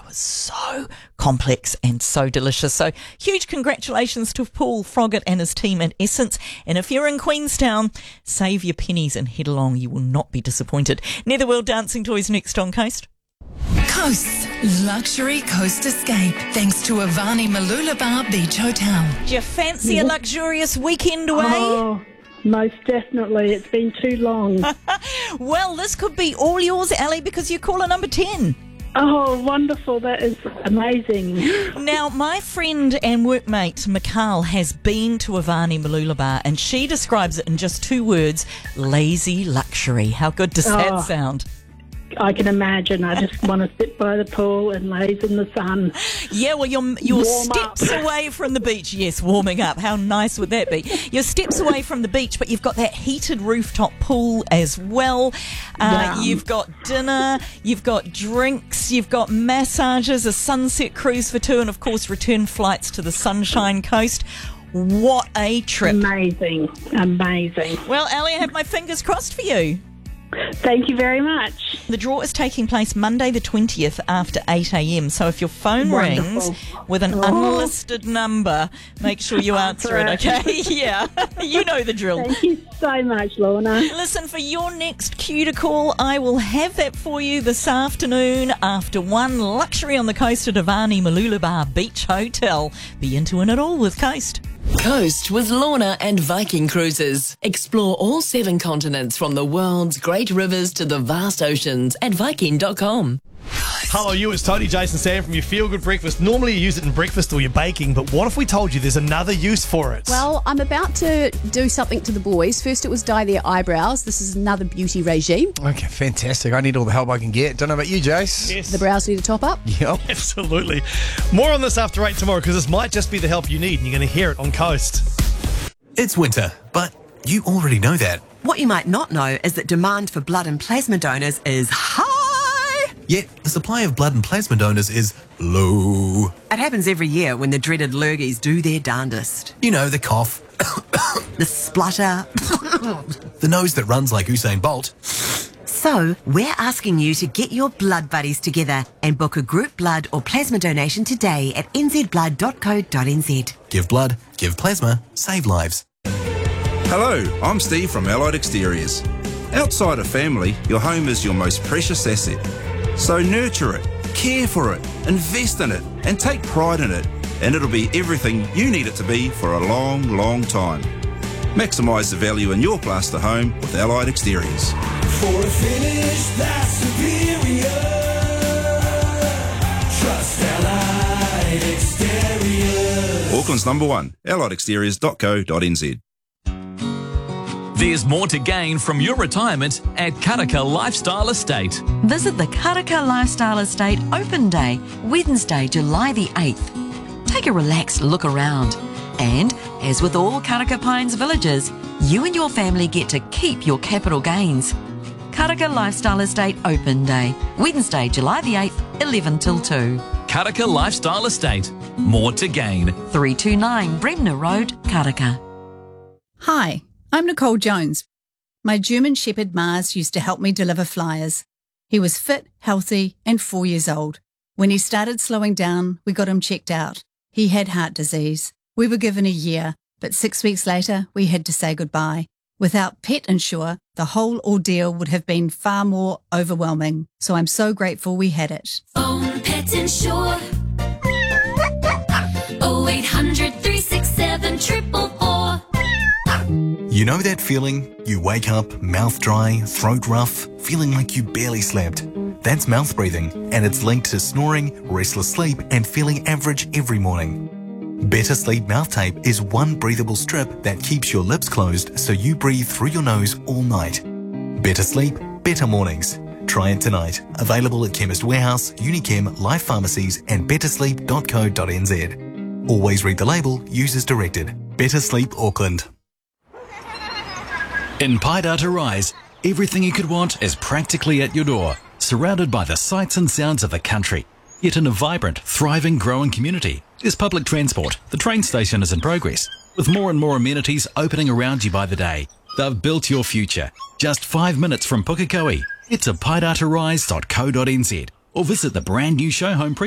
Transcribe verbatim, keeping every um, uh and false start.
was so complex and so delicious. So huge congratulations to Paul Froggatt and his team at Essence. And if you're in Queenstown, save your pennies and head along. You will not be disappointed. Netherworld Dancing Toys next on Coast. Coast's luxury coast escape, thanks to Avani Mooloolaba Beach Hotel. Do you fancy a luxurious weekend away? Oh, most definitely. It's been too long. Well, this could be all yours, Ali, because you're caller number ten. Oh, wonderful. That is amazing. Now, my friend and workmate, Mikal, has been to Avani Mooloolaba, and she describes it in just two words, lazy luxury. How good does that Oh. sound? I can imagine. I just want to sit by the pool and laze in the sun. Yeah, well, you're, you're Warm steps up. away from the beach. Yes, warming up. How nice would that be? You're steps away from the beach, but you've got that heated rooftop pool as well. Uh, Yum. you've got dinner, you've got drinks, you've got massages, a sunset cruise for two, and, of course, return flights to the Sunshine Coast. What a trip. Amazing. Amazing. Well, Ali, I have my fingers crossed for you. Thank you very much. The draw is taking place Monday the twentieth after eight a.m. So if your phone Wonderful. rings with an Oh. unlisted number, make sure you answer it, Answer it. okay? Yeah, you know the drill. Thank you so much, Lorna. Listen, for your next cue to call, I will have that for you this afternoon after one luxury on the coast at Avani Mooloolaba Beach Hotel. Be into it all with Coast. Coast with Lorna and Viking Cruises. Explore all seven continents from the world's great rivers to the vast oceans at viking dot com. Hello, you. It's Tony, Jason, Sam from your Feel Good Breakfast. Normally you use it in breakfast or you're baking, but what if we told you there's another use for it? Well, I'm about to do something to the boys. First it was dye their eyebrows. This is another beauty regime. Okay, fantastic. I need all the help I can get. Don't know about you, Jace. Yes. The brows need a top up. Yep. Absolutely. More on this after eight tomorrow, because this might just be the help you need, and you're going to hear it on Coast. It's winter, but you already know that. What you might not know is that demand for blood and plasma donors is high. Yet, the supply of blood and plasma donors is low. It happens every year when the dreaded lurgies do their darndest. You know, the cough, The splutter. the nose that runs like Usain Bolt. So, we're asking you to get your blood buddies together and book a group blood or plasma donation today at n z blood dot co dot n z. Give blood, give plasma, save lives. Hello, I'm Steve from Allied Exteriors. Outside of family, your home is your most precious asset. So nurture it, care for it, invest in it, and take pride in it, and it'll be everything you need it to be for a long, long time. Maximise the value in your plaster home with Allied Exteriors. For a finish that's superior, trust Allied Exteriors. Auckland's number one, allied exteriors dot co dot n z. There's more to gain from your retirement at Karaka Lifestyle Estate. Visit the Karaka Lifestyle Estate Open Day, Wednesday, July the eighth. Take a relaxed look around. And, as with all Karaka Pines villages, you and your family get to keep your capital gains. Karaka Lifestyle Estate Open Day, Wednesday, July the eighth, eleven till two. Karaka Lifestyle Estate. More to gain. three two nine Bremner Road, Karaka. Hi, I'm Nicole Jones. My German Shepherd Mars used to help me deliver flyers. He was fit, healthy, and four years old. When he started slowing down, we got him checked out. He had heart disease. We were given a year, but six weeks later, we had to say goodbye. Without Pet Insure, the whole ordeal would have been far more overwhelming. So I'm so grateful we had it. Phone Pet Insure. oh eight hundred, three six seven, four four four. You know that feeling? You wake up, mouth dry, throat rough, feeling like you barely slept. That's mouth breathing, and it's linked to snoring, restless sleep, and feeling average every morning. Better Sleep Mouth Tape is one breathable strip that keeps your lips closed so you breathe through your nose all night. Better sleep, better mornings. Try it tonight. Available at Chemist Warehouse, Unichem, Life Pharmacies, and better sleep dot co dot n z. Always read the label, use as directed. Better Sleep Auckland. In Paidata Rise, everything you could want is practically at your door, surrounded by the sights and sounds of the country, yet in a vibrant, thriving, growing community. There's public transport, the train station is in progress, with more and more amenities opening around you by the day. They've built your future, just five minutes from Pukekohe. It's a paidata rise dot co dot n z or visit the brand new show home